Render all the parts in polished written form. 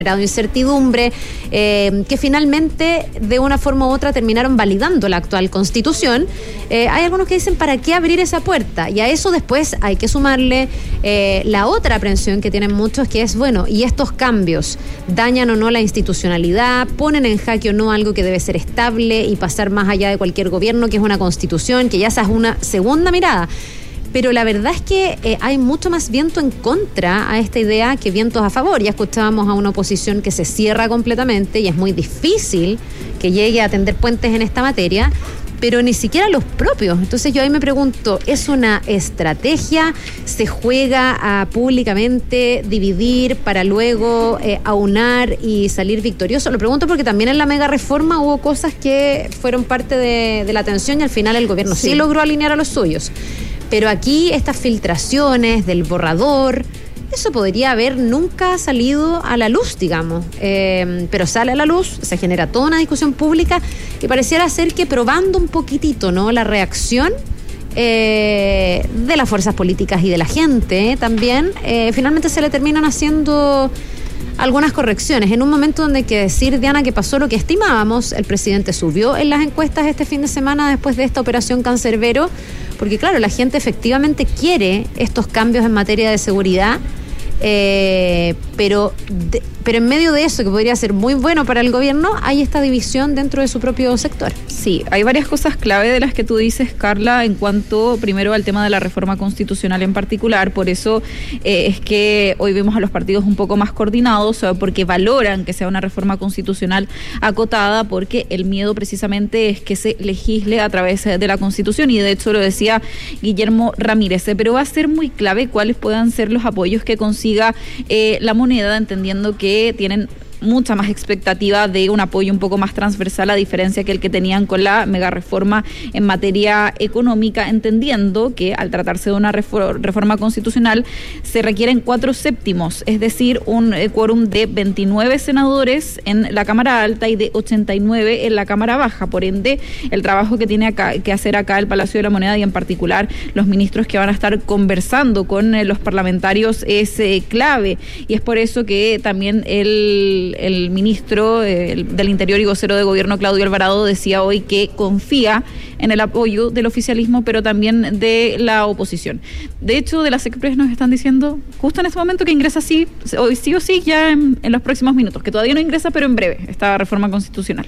incertidumbre, que finalmente de una forma u otra terminaron validando la actual Constitución. Hay algunos que dicen ¿para qué abrir esa puerta? Y a eso después hay que sumarle la otra aprensión que tienen muchos, que es, bueno, ¿y estos cambios dañan o no la institucionalidad? ¿Ponen en jaque o no algo que debe ser estable y pasar más allá de cualquier gobierno, que es una Constitución, que ya esa es una segunda mirada? Pero la verdad es que hay mucho más viento en contra a esta idea que vientos a favor. Ya escuchábamos a una oposición que se cierra completamente y es muy difícil que llegue a tender puentes en esta materia, pero ni siquiera los propios. Entonces yo ahí me pregunto, ¿es una estrategia? ¿Se juega a públicamente dividir para luego aunar y salir victorioso? Lo pregunto porque también en la mega reforma hubo cosas que fueron parte de la tensión y al final el gobierno sí logró alinear a los suyos. Pero aquí estas filtraciones del borrador, eso podría haber nunca salido a la luz, digamos. Pero sale a la luz, se genera toda una discusión pública y pareciera ser que probando un poquitito, ¿no?, la reacción de las fuerzas políticas y de la gente también, finalmente se le terminan haciendo algunas correcciones. En un momento donde hay que decir, Diana, que pasó lo que estimábamos, el presidente subió en las encuestas este fin de semana después de esta operación Cancerbero, porque claro, la gente efectivamente quiere estos cambios en materia de seguridad, pero en medio de eso, que podría ser muy bueno para el gobierno, hay esta división dentro de su propio sector. Sí, hay varias cosas clave de las que tú dices, Carla, en cuanto primero al tema de la reforma constitucional en particular. Por eso es que hoy vemos a los partidos un poco más coordinados, porque valoran que sea una reforma constitucional acotada, porque el miedo precisamente es que se legisle a través de la Constitución, y de hecho lo decía Guillermo Ramírez, pero va a ser muy clave cuáles puedan ser los apoyos que consiga la Moneda, entendiendo que tienen mucha más expectativa de un apoyo un poco más transversal, a diferencia que el que tenían con la mega reforma en materia económica, entendiendo que al tratarse de una reforma constitucional se requieren 4/7, es decir, un quórum de 29 senadores en la Cámara Alta y de 89 en la Cámara Baja. Por ende, el trabajo que tiene que hacer acá el Palacio de la Moneda, y en particular los ministros que van a estar conversando con los parlamentarios, es clave, y es por eso que también el ministro del Interior y vocero de gobierno, Claudio Alvarado, decía hoy que confía en el apoyo del oficialismo, pero también de la oposición. De hecho, de las Express nos están diciendo justo en este momento que ingresa hoy sí o sí ya en los próximos minutos, que todavía no ingresa, pero en breve, esta reforma constitucional.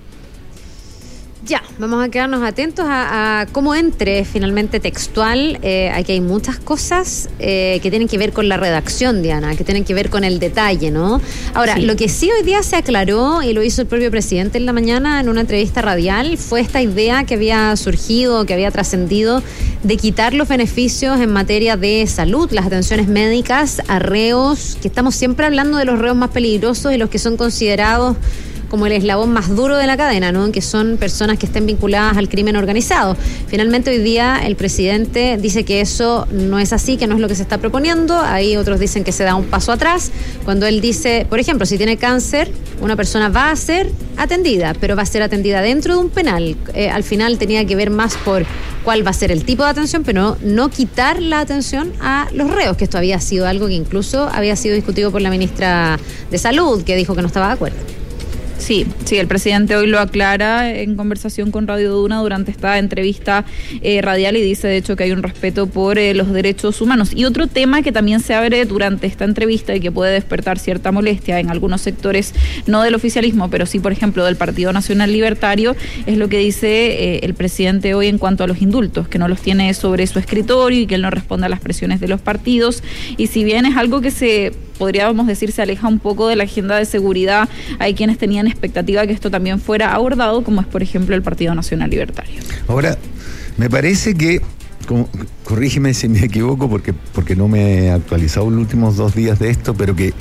Ya, vamos a quedarnos atentos a cómo entre finalmente textual. Aquí hay muchas cosas que tienen que ver con la redacción, Diana, que tienen que ver con el detalle, ¿no? Ahora, sí, lo que sí hoy día se aclaró, y lo hizo el propio presidente en la mañana en una entrevista radial, fue esta idea que había surgido, que había trascendido, de quitar los beneficios en materia de salud, las atenciones médicas a reos, que estamos siempre hablando de los reos más peligrosos y los que son considerados como el eslabón más duro de la cadena, ¿no?, que son personas que estén vinculadas al crimen organizado. Finalmente hoy día el presidente dice que eso no es así, que no es lo que se está proponiendo. Ahí otros dicen que se da un paso atrás, cuando él dice, por ejemplo, si tiene cáncer, una persona va a ser atendida, pero va a ser atendida dentro de un penal. Al final tenía que ver más por cuál va a ser el tipo de atención, pero no quitar la atención a los reos, que esto había sido algo que incluso había sido discutido por la ministra de Salud, que dijo que no estaba de acuerdo. Sí, el presidente hoy lo aclara en conversación con Radio Duna durante esta entrevista radial, y dice de hecho que hay un respeto por los derechos humanos. Y otro tema que también se abre durante esta entrevista y que puede despertar cierta molestia en algunos sectores, no del oficialismo, pero sí, por ejemplo, del Partido Nacional Libertario, es lo que dice el presidente hoy en cuanto a los indultos, que no los tiene sobre su escritorio y que él no responde a las presiones de los partidos. Y si bien es algo que podríamos decir se aleja un poco de la agenda de seguridad, hay quienes tenían expectativa que esto también fuera abordado, como es por ejemplo el Partido Nacional Libertario. Ahora, me parece que, corrígeme si me equivoco, porque no me he actualizado los últimos 2 días de esto, pero que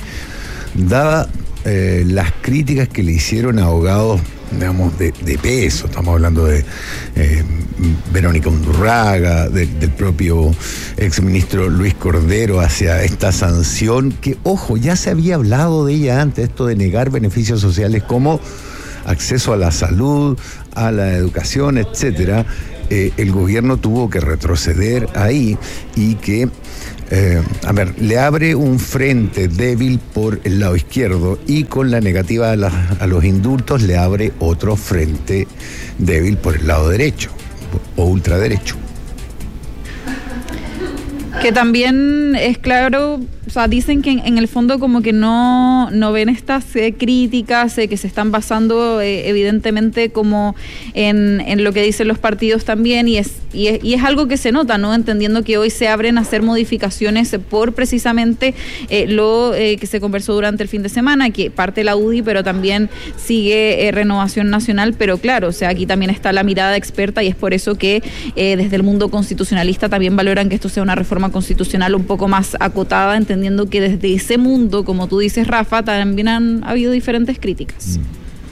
daba las críticas que le hicieron a abogados, digamos, de peso, estamos hablando de Verónica Undurraga, del propio exministro Luis Cordero, hacia esta sanción que, ojo, ya se había hablado de ella antes, esto de negar beneficios sociales como acceso a la salud, a la educación, etcétera. El gobierno tuvo que retroceder ahí, y que le abre un frente débil por el lado izquierdo y con la negativa a los indultos le abre otro frente débil por el lado derecho o ultraderecho. Que también es claro, o sea, dicen que en el fondo como que no ven estas críticas que se están basando evidentemente como en lo que dicen los partidos también y es algo que se nota, ¿no? Entendiendo que hoy se abren a hacer modificaciones por precisamente lo que se conversó durante el fin de semana, que parte la UDI, pero también sigue Renovación Nacional, pero claro, o sea, aquí también está la mirada experta y es por eso que desde el mundo constitucionalista también valoran que esto sea una reforma constitucional un poco más acotada, entendiendo que desde ese mundo, como tú dices, Rafa, también han habido diferentes críticas.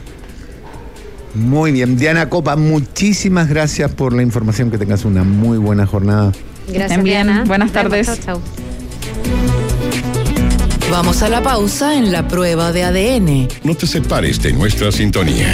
Muy bien, Diana Copa, muchísimas gracias por la información, que tengas una muy buena jornada. Gracias, también, Diana. buenas tardes. Chao, chao. Vamos a la pausa en la prueba de ADN. No te separes de nuestra sintonía.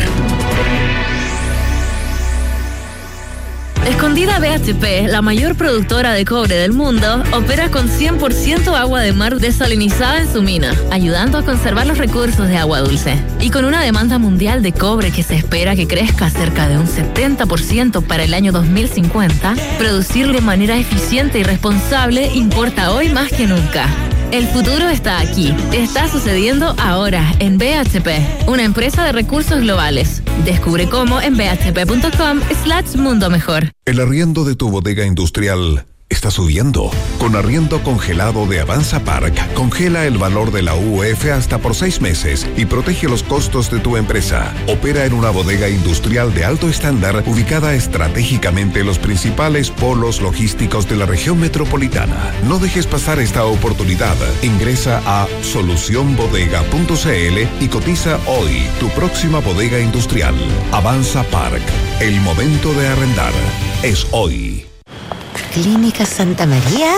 Escondida BHP, la mayor productora de cobre del mundo, opera con 100% agua de mar desalinizada en su mina, ayudando a conservar los recursos de agua dulce. Y con una demanda mundial de cobre que se espera que crezca cerca de un 70% para el año 2050, producir de manera eficiente y responsable importa hoy más que nunca. El futuro está aquí. Está sucediendo ahora en BHP, una empresa de recursos globales. Descubre cómo en bhp.com/mundo mejor. El arriendo de tu bodega industrial está subiendo. Con arriendo congelado de Avanza Park, congela el valor de la UF hasta por 6 meses y protege los costos de tu empresa. Opera en una bodega industrial de alto estándar ubicada estratégicamente en los principales polos logísticos de la región metropolitana. No dejes pasar esta oportunidad. Ingresa a solucionbodega.cl y cotiza hoy tu próxima bodega industrial. Avanza Park. El momento de arrendar es hoy. ¿Clínica Santa María?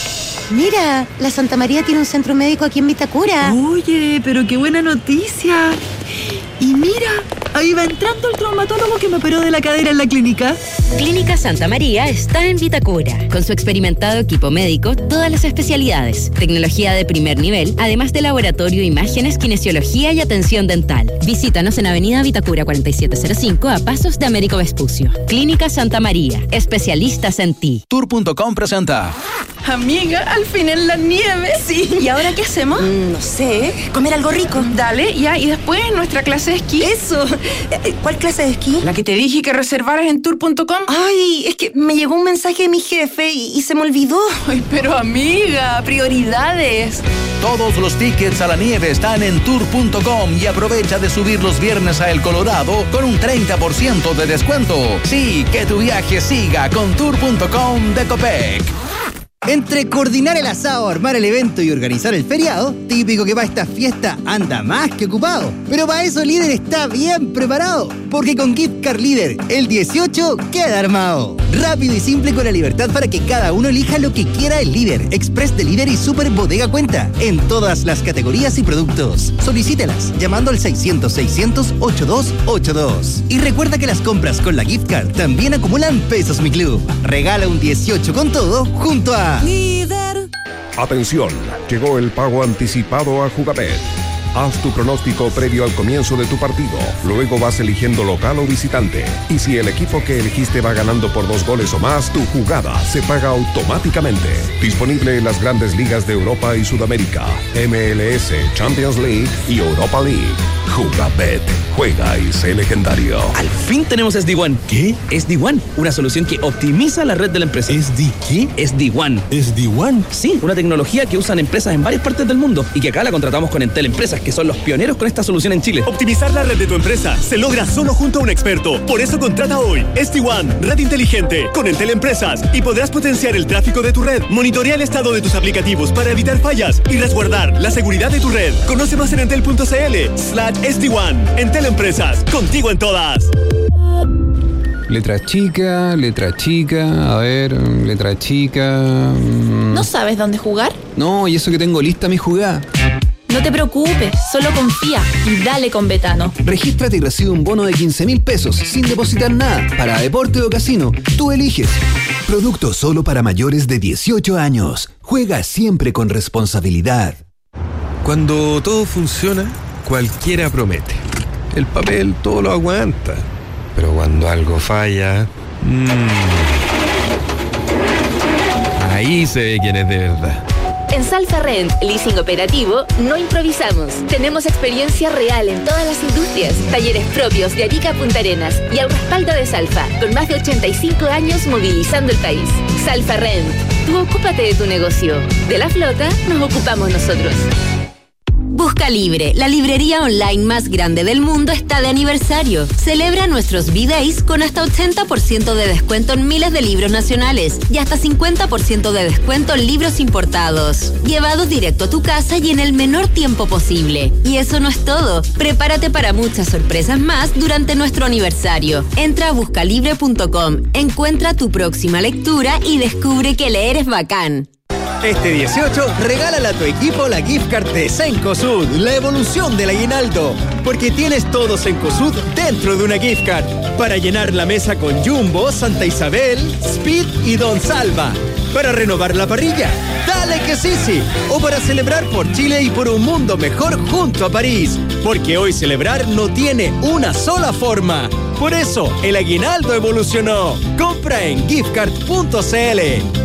Mira, la Santa María tiene un centro médico aquí en Vitacura. Oye, pero qué buena noticia. Y mira, ahí va entrando el traumatólogo que me operó de la cadera en la clínica. Clínica Santa María está en Vitacura. Con su experimentado equipo médico, todas las especialidades, tecnología de primer nivel, además de laboratorio, imágenes, kinesiología y atención dental. Visítanos en Avenida Vitacura 4705 a pasos de Américo Vespucio. Clínica Santa María, especialistas en ti. Tour.com presenta. Amiga, al fin en la nieve, sí. ¿Y ahora qué hacemos? No sé, comer algo rico. Dale, ya, y después nuestra clase de esquí. Eso. ¿Cuál clase de esquí? La que te dije que reservaras en Tour.com. Ay, es que me llegó un mensaje de mi jefe y se me olvidó. Ay, pero amiga, prioridades. Todos los tickets a la nieve están en Tour.com y aprovecha de subir los viernes a El Colorado con un 30% de descuento. Sí, que tu viaje siga con Tour.com de Copec. Entre coordinar el asado, armar el evento y organizar el feriado, típico que para esta fiesta anda más que ocupado. Pero para eso Líder está bien preparado, porque con Gift Card Líder, el 18 queda armado. Rápido y simple con la libertad para que cada uno elija lo que quiera el Líder, Express Delivery y Super Bodega Cuenta, en todas las categorías y productos. Solicítelas llamando al 600-600-8282. Y recuerda que las compras con la Gift Card también acumulan pesos Mi Club. Regala un 18 con todo junto a Líder. Atención, llegó el pago anticipado a Jugabet. Haz tu pronóstico previo al comienzo de tu partido. Luego vas eligiendo local o visitante. Y si el equipo que elegiste va ganando por 2 goles o más, tu jugada se paga automáticamente. Disponible en las grandes ligas de Europa y Sudamérica, MLS, Champions League y Europa League. Jugabet. Juega y sé legendario. Al fin tenemos SD-WAN. ¿Qué? SD-WAN, una solución que optimiza la red de la empresa. ¿Qué? SD-WAN. ¿SD-WAN? Sí, una tecnología que usan empresas en varias partes del mundo y que acá la contratamos con Entel Empresas, que son los pioneros con esta solución en Chile. Optimizar la red de tu empresa se logra solo junto a un experto. Por eso contrata hoy SD-WAN, red inteligente, con Entel Empresas, y podrás potenciar el tráfico de tu red, monitorear el estado de tus aplicativos para evitar fallas y resguardar la seguridad de tu red. Conoce más en entel.cl/SD-WAN. Entel Empresas, contigo en todas. Letra chica, a ver, letra chica. ¿No sabes dónde jugar? No, y eso que tengo lista mi jugada. No te preocupes, solo confía y dale con Betano. Regístrate y recibe un bono de 15.000 pesos sin depositar nada. Para deporte o casino, tú eliges. Producto solo para mayores de 18 años. Juega siempre con responsabilidad. Cuando todo funciona, cualquiera promete. El papel todo lo aguanta. Pero cuando algo falla... ahí se ve quién es de verdad. En Salfa Rent, leasing operativo, no improvisamos. Tenemos experiencia real en todas las industrias, talleres propios de Arica a Punta Arenas y al respaldo de Salfa, con más de 85 años movilizando el país. Salfa Rent, tú ocúpate de tu negocio. De la flota nos ocupamos nosotros. Busca Libre, la librería online más grande del mundo, está de aniversario. Celebra nuestros B-Days con hasta 80% de descuento en miles de libros nacionales y hasta 50% de descuento en libros importados. Llevados directo a tu casa y en el menor tiempo posible. Y eso no es todo. Prepárate para muchas sorpresas más durante nuestro aniversario. Entra a buscalibre.com, encuentra tu próxima lectura y descubre que leer es bacán. Este 18, regálale a tu equipo la gift card de Cencosud, la evolución del aguinaldo. Porque tienes todo Cencosud dentro de una gift card. Para llenar la mesa con Jumbo, Santa Isabel, Speed y Don Salva. Para renovar la parrilla, dale que sí. O para celebrar por Chile y por un mundo mejor junto a París. Porque hoy celebrar no tiene una sola forma. Por eso, el aguinaldo evolucionó. Compra en giftcard.cl.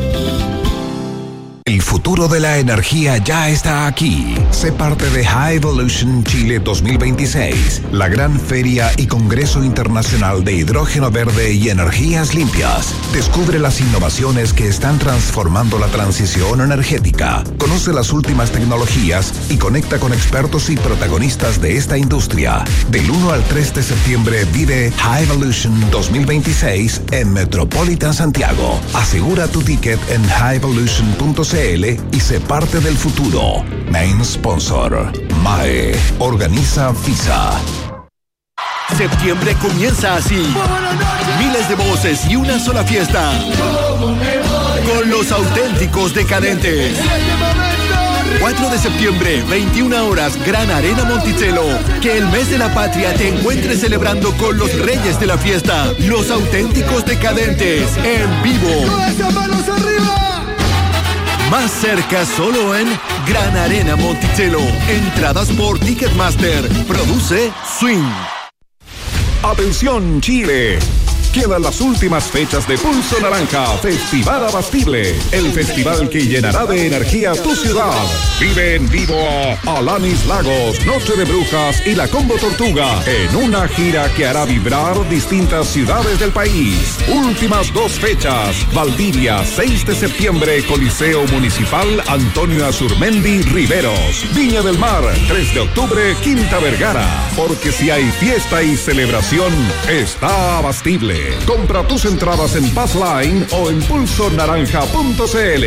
El futuro de la energía ya está aquí. Sé parte de High Evolution Chile 2026, la gran feria y congreso internacional de hidrógeno verde y energías limpias. Descubre las innovaciones que están transformando la transición energética. Conoce las últimas tecnologías y conecta con expertos y protagonistas de esta industria. Del 1 al 3 de septiembre vive High Evolution 2026 en Metropolitan Santiago. Asegura tu ticket en highevolution.cl y sé parte del futuro. Main sponsor, MAE. Organiza FISA. Septiembre comienza así. Miles de voces y una sola fiesta. Con los auténticos decadentes. 4 de septiembre, 21 horas, Gran Arena Monticello. Que el mes de la patria te encuentres celebrando con los reyes de la fiesta. Los auténticos decadentes, en vivo. ¡Manos arriba! Más cerca solo en Gran Arena Monticello. Entradas por Ticketmaster. Produce Swing. Atención Chile. Quedan las últimas fechas de Pulso Naranja, Festival Abastible, el festival que llenará de energía tu ciudad. Vive en vivo a Alanis Lagos, Noche de Brujas y la Combo Tortuga en una gira que hará vibrar distintas ciudades del país. Últimas 2 fechas, Valdivia, 6 de septiembre, Coliseo Municipal Antonio Azurmendi Riveros. Viña del Mar, 3 de octubre, Quinta Vergara. Porque si hay fiesta y celebración, está Abastible. Compra tus entradas en Passline o en pulsonaranja.cl.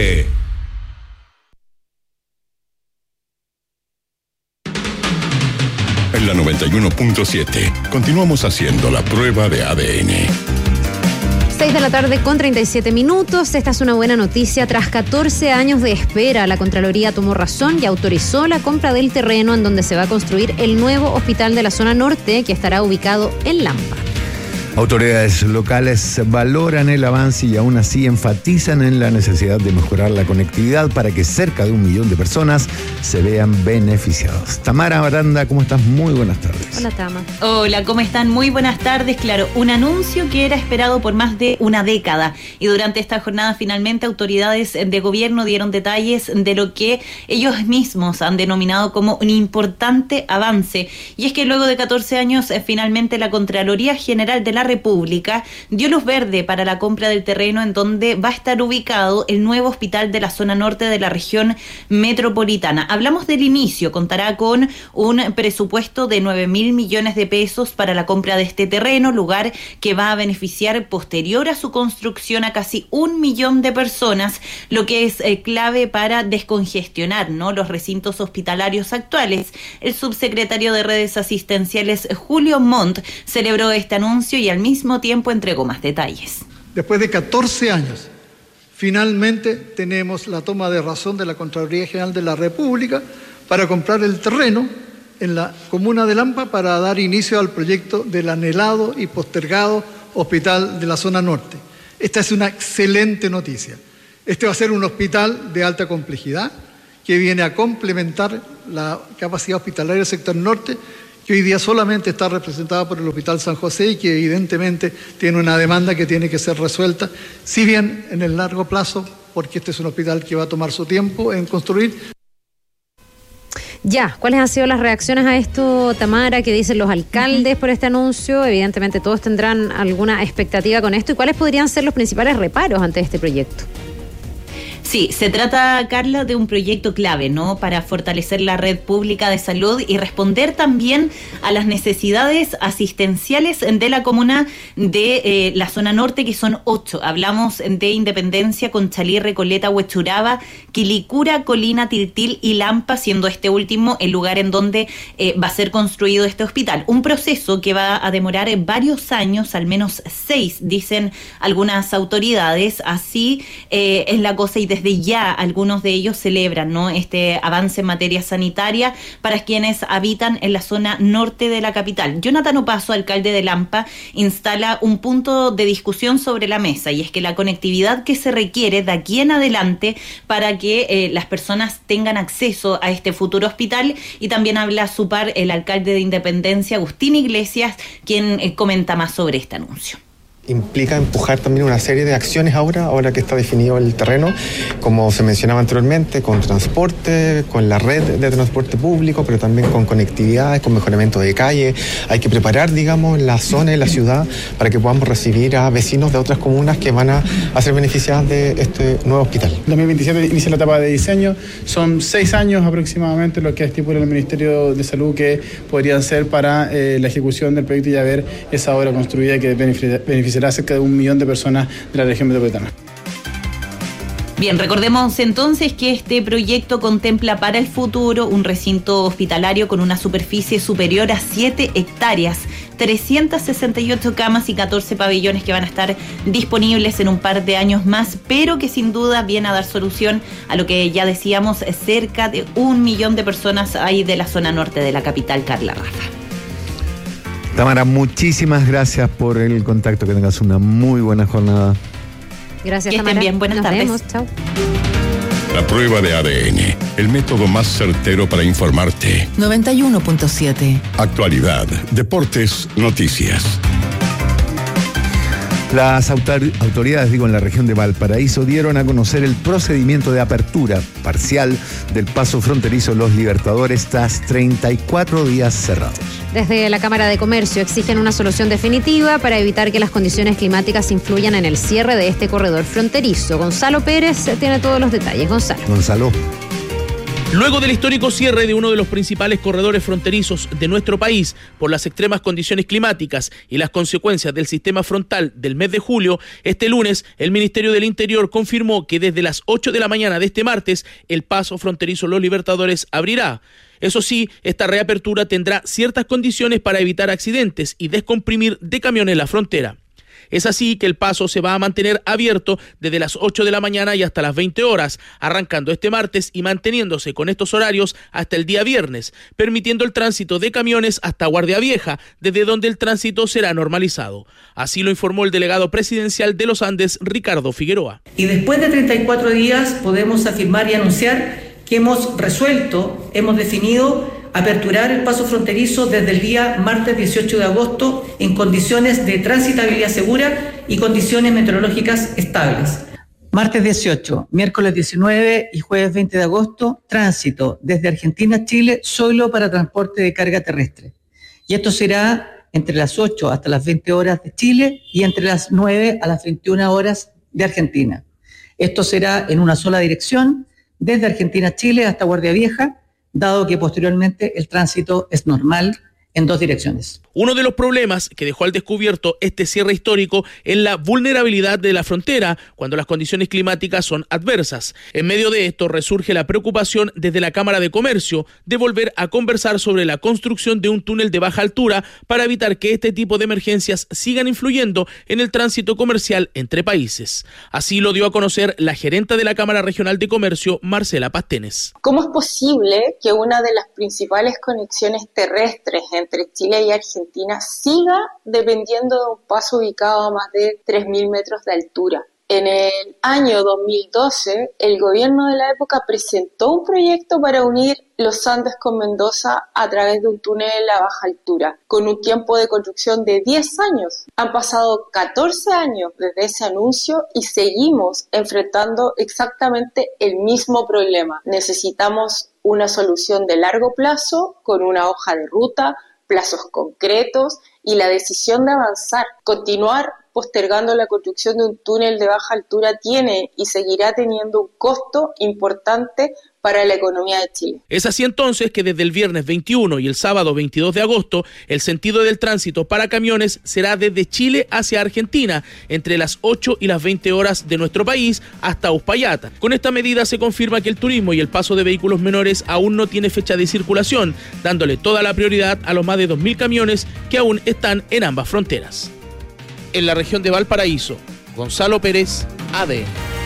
En la 91.7 continuamos haciendo la prueba de ADN. 6 de la tarde con 37 minutos. Esta es una buena noticia. Tras 14 años de espera, la Contraloría tomó razón y autorizó la compra del terreno en donde se va a construir el nuevo hospital de la zona norte, que estará ubicado en Lampa. Autoridades locales valoran el avance y aún así enfatizan en la necesidad de mejorar la conectividad para que cerca de 1 millón de personas se vean beneficiados. Tamara Aranda, ¿cómo estás? Muy buenas tardes. Hola, Tama. Hola, ¿cómo están? Muy buenas tardes. Claro, un anuncio que era esperado por más de una década y durante esta jornada finalmente autoridades de gobierno dieron detalles de lo que ellos mismos han denominado como un importante avance. Y es que luego de 14 años finalmente la Contraloría General de la República dio luz verde para la compra del terreno en donde va a estar ubicado el nuevo hospital de la zona norte de la región metropolitana. Hablamos del inicio, contará con un presupuesto de 9.000 millones de pesos para la compra de este terreno, lugar que va a beneficiar posterior a su construcción a casi 1 millón de personas, lo que es clave para descongestionar, ¿no?, los recintos hospitalarios actuales. El subsecretario de Redes Asistenciales, Julio Montt, celebró este anuncio y al mismo tiempo entregó más detalles. Después de 14 años, finalmente tenemos la toma de razón de la Contraloría General de la República para comprar el terreno en la comuna de Lampa para dar inicio al proyecto del anhelado y postergado Hospital de la Zona Norte. Esta es una excelente noticia. Este va a ser un hospital de alta complejidad que viene a complementar la capacidad hospitalaria del sector norte, que hoy día solamente está representada por el Hospital San José y que evidentemente tiene una demanda que tiene que ser resuelta, si bien en el largo plazo, porque este es un hospital que va a tomar su tiempo en construir. Ya, ¿cuáles han sido las reacciones a esto, Tamara? ¿Qué dicen los alcaldes por este anuncio? Evidentemente todos tendrán alguna expectativa con esto. ¿Y cuáles podrían ser los principales reparos ante este proyecto? Sí, se trata, Carla, de un proyecto clave, ¿no?, para fortalecer la red pública de salud y responder también a las necesidades asistenciales de la comuna de la zona norte, que son 8. Hablamos de Independencia, Conchalí, Recoleta, Huechuraba, Quilicura, Colina, Tiltil y Lampa, siendo este último el lugar en donde va a ser construido este hospital. Un proceso que va a demorar varios años, al menos 6, dicen algunas autoridades. Así es la cosa, y desde ya algunos de ellos celebran, ¿no?, este avance en materia sanitaria para quienes habitan en la zona norte de la capital. Jonathan Opaso, alcalde de Lampa, instala un punto de discusión sobre la mesa, y es que la conectividad que se requiere de aquí en adelante para que las personas tengan acceso a este futuro hospital. Y también habla a su par el alcalde de Independencia, Agustín Iglesias, quien comenta más sobre este anuncio. Implica empujar también una serie de acciones ahora que está definido el terreno, como se mencionaba anteriormente, con transporte, con la red de transporte público, pero también con conectividad, con mejoramiento de calle. Hay que preparar, digamos, la zona y la ciudad para que podamos recibir a vecinos de otras comunas que van a ser beneficiadas de este nuevo hospital. 2027 inicia la etapa de diseño, son 6 años aproximadamente lo que estipula el Ministerio de Salud que podrían ser para la ejecución del proyecto y ya ver esa obra construida que beneficiará a cerca de 1 millón de personas de la región metropolitana. Bien, recordemos entonces que este proyecto contempla para el futuro un recinto hospitalario con una superficie superior a 7 hectáreas, 368 camas y 14 pabellones que van a estar disponibles en un par de años más, pero que sin duda viene a dar solución a lo que ya decíamos, cerca de 1 millón de personas hay de la zona norte de la capital, Carla Rafa. Tamara, muchísimas gracias por el contacto, que tengas una muy buena jornada. Gracias, que Tamara. estén bien, buenas Nos tardes. vemos, chao. La prueba de ADN, el método más certero para informarte. 91.7. Actualidad, deportes, noticias. Las autoridades, en la región de Valparaíso dieron a conocer el procedimiento de apertura parcial del paso fronterizo Los Libertadores tras 34 días cerrados. Desde la Cámara de Comercio exigen una solución definitiva para evitar que las condiciones climáticas influyan en el cierre de este corredor fronterizo. Gonzalo Pérez tiene todos los detalles. Gonzalo. Luego del histórico cierre de uno de los principales corredores fronterizos de nuestro país por las extremas condiciones climáticas y las consecuencias del sistema frontal del mes de julio, este lunes el Ministerio del Interior confirmó que desde las 8 de la mañana de este martes el paso fronterizo Los Libertadores abrirá. Eso sí, esta reapertura tendrá ciertas condiciones para evitar accidentes y descomprimir de camiones la frontera. Es así que el paso se va a mantener abierto desde las 8 de la mañana y hasta las 20 horas, arrancando este martes y manteniéndose con estos horarios hasta el día viernes, permitiendo el tránsito de camiones hasta Guardia Vieja, desde donde el tránsito será normalizado. Así lo informó el delegado presidencial de los Andes, Ricardo Figueroa. Y después de 34 días podemos afirmar y anunciar que hemos definido aperturar el paso fronterizo desde el día martes 18 de agosto en condiciones de transitabilidad segura y condiciones meteorológicas estables. Martes 18, miércoles 19 y jueves 20 de agosto, tránsito desde Argentina a Chile solo para transporte de carga terrestre. Y esto será entre las 8 hasta las 20 horas de Chile y entre las 9 a las 21 horas de Argentina. Esto será en una sola dirección, desde Argentina a Chile hasta Guardia Vieja, dado que posteriormente el tránsito es normal en 2 direcciones. Uno de los problemas que dejó al descubierto este cierre histórico es la vulnerabilidad de la frontera cuando las condiciones climáticas son adversas. En medio de esto resurge la preocupación desde la Cámara de Comercio de volver a conversar sobre la construcción de un túnel de baja altura para evitar que este tipo de emergencias sigan influyendo en el tránsito comercial entre países. Así lo dio a conocer la gerenta de la Cámara Regional de Comercio, Marcela Pastenes. ¿Cómo es posible que una de las principales conexiones terrestres entre Chile y Argentina siga dependiendo de un paso ubicado a más de 3.000 metros de altura? En el año 2012, el gobierno de la época presentó un proyecto para unir los Andes con Mendoza a través de un túnel a baja altura, con un tiempo de construcción de 10 años. Han pasado 14 años desde ese anuncio y seguimos enfrentando exactamente el mismo problema. Necesitamos una solución de largo plazo, con una hoja de ruta, plazos concretos y la decisión de avanzar. Continuar postergando la construcción de un túnel de baja altura tiene y seguirá teniendo un costo importante para la economía de Chile. Es así entonces que desde el viernes 21 y el sábado 22 de agosto, el sentido del tránsito para camiones será desde Chile hacia Argentina, entre las 8 y las 20 horas de nuestro país hasta Uspallata. Con esta medida se confirma que el turismo y el paso de vehículos menores aún no tiene fecha de circulación, dándole toda la prioridad a los más de 2.000 camiones que aún están en ambas fronteras. En la región de Valparaíso, Gonzalo Pérez, ADN.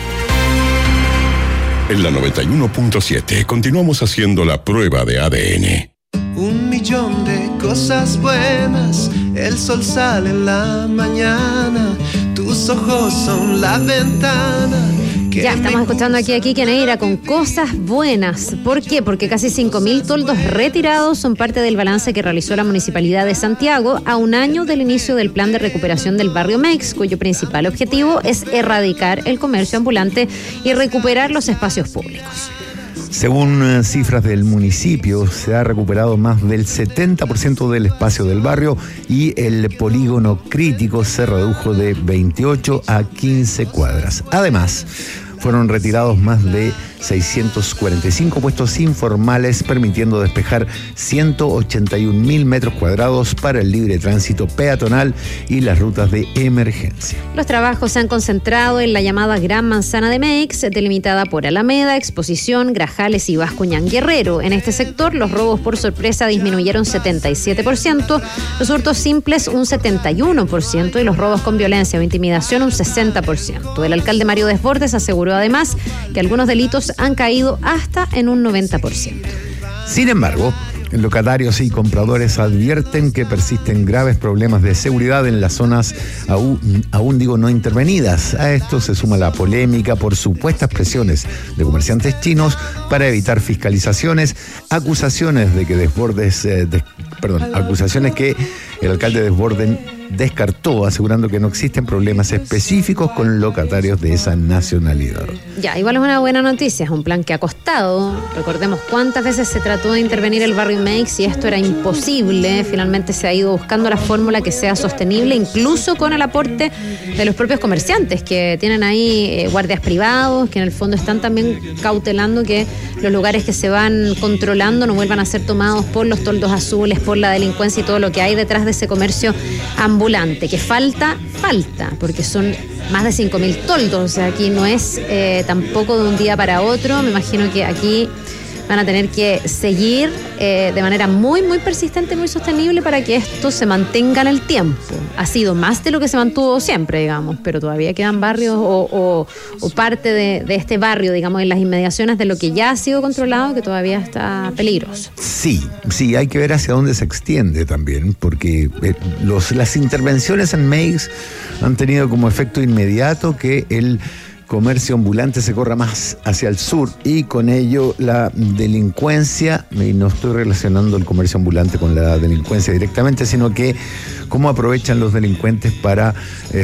En la 91.7 continuamos haciendo la prueba de ADN. 1.000.000 de cosas buenas, el sol sale en la mañana, tus ojos son la ventana. Ya estamos escuchando aquí a Quique Neira con cosas buenas. ¿Por qué? Porque casi 5.000 toldos retirados son parte del balance que realizó la Municipalidad de Santiago a un año del inicio del plan de recuperación del barrio Meix, cuyo principal objetivo es erradicar el comercio ambulante y recuperar los espacios públicos. Según cifras del municipio, se ha recuperado más del 70% del espacio del barrio y el polígono crítico se redujo de 28 a 15 cuadras. Además, fueron retirados más de 645 puestos informales, permitiendo despejar 181.000 metros cuadrados para el libre tránsito peatonal y las rutas de emergencia. Los trabajos se han concentrado en la llamada Gran Manzana de Meix, delimitada por Alameda, Exposición, Grajales y Bascuñán Guerrero. En este sector, los robos por sorpresa disminuyeron 77%, los hurtos simples un 71% y los robos con violencia o intimidación un 60%. El alcalde Mario Desbordes aseguró además que algunos delitos han caído hasta en un 90%. Sin embargo, locatarios y compradores advierten que persisten graves problemas de seguridad en las zonas aún no intervenidas. A esto se suma la polémica por supuestas presiones de comerciantes chinos para evitar fiscalizaciones, acusaciones que el alcalde Desbordes descartó, asegurando que no existen problemas específicos con locatarios de esa nacionalidad. Ya, igual es una buena noticia, es un plan que ha costado. Recordemos cuántas veces se trató de intervenir el barrio Meix y esto era imposible. Finalmente se ha ido buscando la fórmula que sea sostenible, incluso con el aporte de los propios comerciantes que tienen ahí guardias privados, que en el fondo están también cautelando que los lugares que se van controlando no vuelvan a ser tomados por los toldos azules, por la delincuencia y todo lo que hay detrás de ese comercio ambulante, que falta, porque son más de 5.000 toldos, o sea, aquí no es tampoco de un día para otro. Me imagino que aquí van a tener que seguir de manera muy, muy persistente, muy sostenible para que esto se mantenga en el tiempo. Ha sido más de lo que se mantuvo siempre, digamos, pero todavía quedan barrios o parte de este barrio, digamos, en las inmediaciones de lo que ya ha sido controlado, que todavía está peligroso. Sí, hay que ver hacia dónde se extiende también, porque las intervenciones en Meix han tenido como efecto inmediato que el comercio ambulante se corra más hacia el sur y con ello la delincuencia, y no estoy relacionando el comercio ambulante con la delincuencia directamente, sino que cómo aprovechan los delincuentes para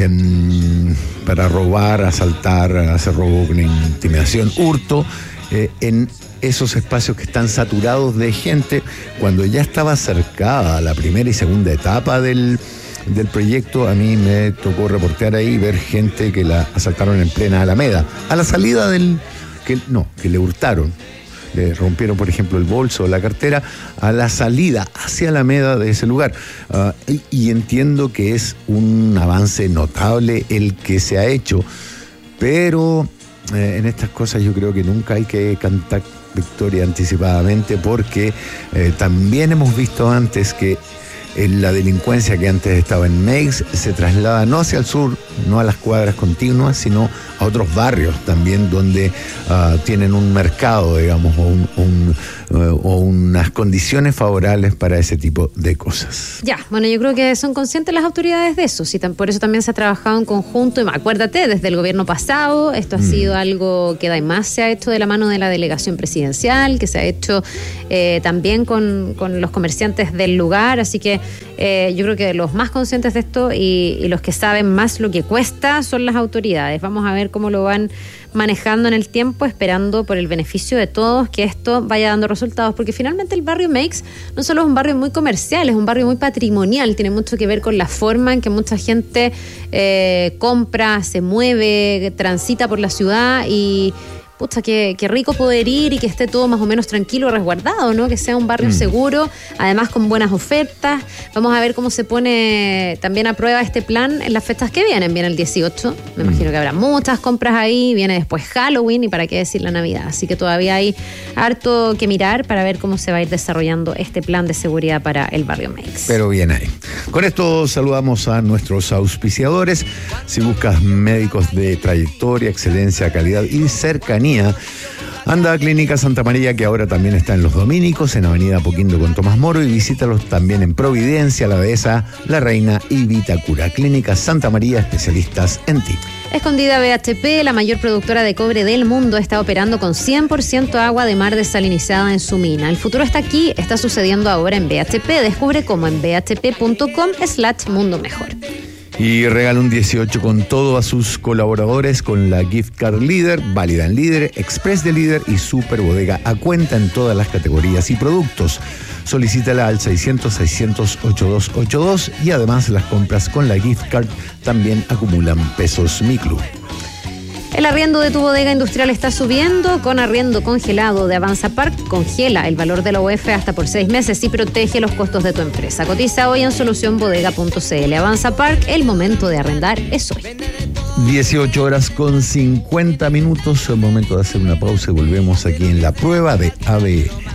robar, asaltar, hacer robo con intimidación, hurto, en esos espacios que están saturados de gente. Cuando ya estaba cercada la primera y segunda etapa del proyecto, a mí me tocó reportear ahí, ver gente que la asaltaron en plena Alameda, a la salida que le hurtaron, le rompieron por ejemplo el bolso o la cartera, a la salida hacia Alameda de ese lugar, y entiendo que es un avance notable el que se ha hecho, pero en estas cosas yo creo que nunca hay que cantar victoria anticipadamente, porque también hemos visto antes que la delincuencia que antes estaba en Meix se traslada no hacia el sur, no a las cuadras continuas, sino a otros barrios también donde tienen un mercado, digamos, o o unas condiciones favorables para ese tipo de cosas. Ya, bueno, yo creo que son conscientes las autoridades de eso, por eso también se ha trabajado en conjunto, y acuérdate, desde el gobierno pasado, esto ha sido algo que además se ha hecho de la mano de la delegación presidencial, que se ha hecho también con los comerciantes del lugar, así que yo creo que los más conscientes de esto y los que saben más lo que cuesta son las autoridades. Vamos a ver cómo lo van manejando en el tiempo, esperando por el beneficio de todos que esto vaya dando resultados, porque finalmente el barrio Meix no solo es un barrio muy comercial, es un barrio muy patrimonial, tiene mucho que ver con la forma en que mucha gente compra, se mueve, transita por la ciudad, y pucha, qué rico poder ir y que esté todo más o menos tranquilo y resguardado, ¿no? Que sea un barrio seguro, además con buenas ofertas. Vamos a ver cómo se pone también a prueba este plan en las fechas que vienen. Viene el 18, me imagino que habrá muchas compras ahí, viene después Halloween y para qué decir la Navidad. Así que todavía hay harto que mirar para ver cómo se va a ir desarrollando este plan de seguridad para el barrio Meix. Pero bien ahí. Con esto saludamos a nuestros auspiciadores. Si buscas médicos de trayectoria, excelencia, calidad y cercanía, anda a Clínica Santa María, que ahora también está en Los Dominicos, en Avenida Apoquindo con Tomás Moro, y visítalos también en Providencia, La Dehesa, La Reina y Vitacura. Clínica Santa María, especialistas en ti. Escondida BHP, la mayor productora de cobre del mundo, está operando con 100% agua de mar desalinizada en su mina. El futuro está aquí, está sucediendo ahora en BHP. Descubre cómo en bhp.com/mundo mejor. Y regala un 18 con todo a sus colaboradores con la Gift Card Líder, válida en Líder, Express de Líder y Super Bodega a cuenta en todas las categorías y productos. Solicítala al 600-600-8282 y además las compras con la Gift Card también acumulan pesos Mi Club. El arriendo de tu bodega industrial está subiendo. Con arriendo congelado de Avanza Park, congela el valor de la UF hasta por 6 meses y protege los costos de tu empresa. Cotiza hoy en solucionbodega.cl. Avanza Park, el momento de arrendar es hoy. 18 horas con 50 minutos, el momento de hacer una pausa y volvemos aquí en la prueba de ADN.